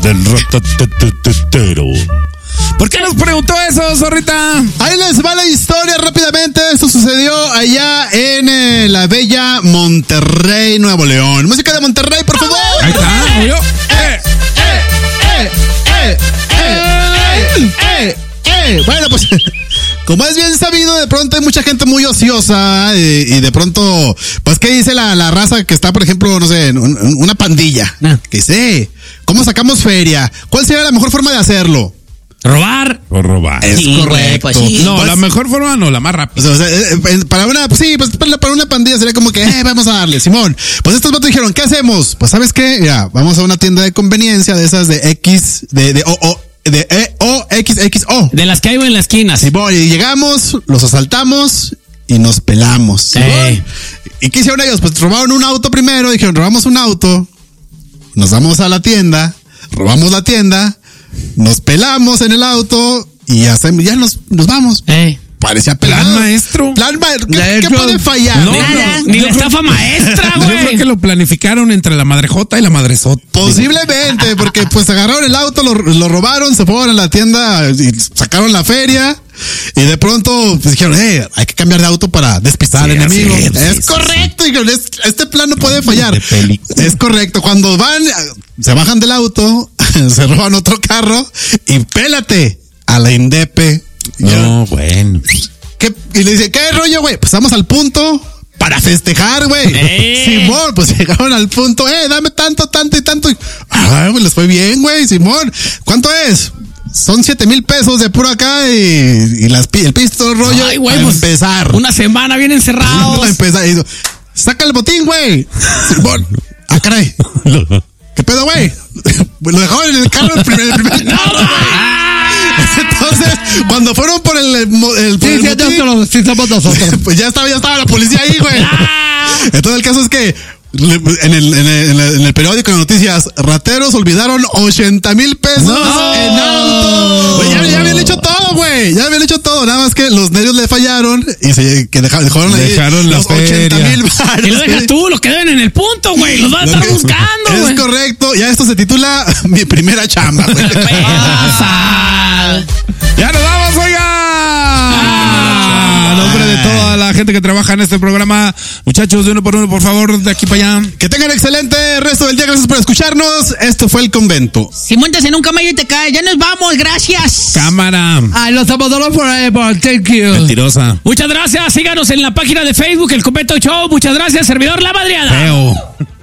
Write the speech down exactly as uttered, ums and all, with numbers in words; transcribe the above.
del ratatatero. ¿Por qué nos preguntó eso, zorrita? Ahí les va la historia rápidamente. Esto sucedió allá en eh, la bella Monterrey, Nuevo León. Música de Monterrey, por favor. Ahí está, ¿oyó? Eh, eh, eh, eh, eh, eh, eh, eh. Bueno, pues, como es bien sabido, de pronto hay mucha gente muy ociosa y, y de pronto, pues, ¿qué dice la, la raza que está, por ejemplo, no sé, en un, una pandilla? Ah. Que dice, ¿cómo sacamos feria? ¿Cuál sería la mejor forma de hacerlo? Robar. O robar. Es Sí, correcto. güey, pues sí. No, Pues, la mejor forma no, la más rápida. o sea, eh, para una, pues sí, pues para una pandilla sería como que, eh, vamos a darle, Simón. Pues estos vatos dijeron, ¿qué hacemos? Pues, ¿sabes qué? Mira, vamos a una tienda de conveniencia de esas de X, de, de O, O, de E, O, X, X, O. De las que hay en la esquina. Simón, y llegamos, los asaltamos y nos pelamos. Simón. Ey. ¿Y qué hicieron ellos? Pues robaron un auto primero, dijeron, robamos un auto, nos vamos a la tienda, robamos la tienda, nos pelamos en el auto y hacemos, ya nos, nos vamos. Ey. Parecía pelado. Plan maestro. Plan maestro. ¿Qué, De qué hecho, puede fallar? no, Nada, no, ni yo la creo- estafa maestra, Yo creo güey. que lo planificaron entre la madrejota y la madresota. Posiblemente, porque pues agarraron el auto, lo, lo robaron, se fueron a la tienda y sacaron la feria. Y de pronto pues, dijeron, eh, hay que cambiar de auto para despistar Sí, al enemigo. así es, es sí, sí, correcto, dijeron, es- este plan no puede fallar. De película. Es correcto. Cuando van, se bajan del auto, se roban otro carro y pélate a la Indepe. No, bueno. ¿Qué? Y le dice, ¿qué rollo, güey? Pues vamos al punto para festejar, güey. ¡Eh! Simón, pues llegaron al punto, eh, dame tanto, tanto y tanto. Y, ah, pues les fue bien, güey, Simón. ¿Cuánto es? Son siete mil pesos de puro acá y, y las, pi- el pisto rollo. Ay, güey, para pues, empezar. Una semana bien encerrados. Para empezar. Y dijo, saca el botín, güey. Simón. Ah, caray. ¿Qué pedo, güey? Lo dejaron en el carro, el primer, el primer carro, güey. Entonces, cuando fueron por el, el, el, por el botín, sí somos nosotros. pues ya estaba, ya estaba la policía ahí, güey. Entonces el caso es que le- en el, en el, en el, en el periódico de noticias, rateros olvidaron ochenta mil pesos No. en auto. Güey, ya, ya habían hecho todo, güey. Ya habían hecho todo. Nada más que los nervios le fallaron y se que dejaron, dejaron ahí Dejaron la los ochenta mil Y lo dejas tú, los que deben en el punto, güey. Los vas a Lo estar que- buscando, Es güey. correcto. Ya esto se titula Mi primera chamba, güey. ¿Qué pasa? ¡Ya nos vamos, oiga! A nombre de toda la gente que trabaja en este programa, muchachos, de uno por uno, por favor, de aquí para allá. Que tengan excelente resto del día. Gracias por escucharnos. Esto fue El Convento. Si montas en un camello y te caes, ya nos vamos, gracias. Cámara. I los Salvador forever, thank you. Mentirosa. Muchas gracias, síganos en la página de Facebook, El Convento Show. Muchas gracias, servidor La Madriada. Feo.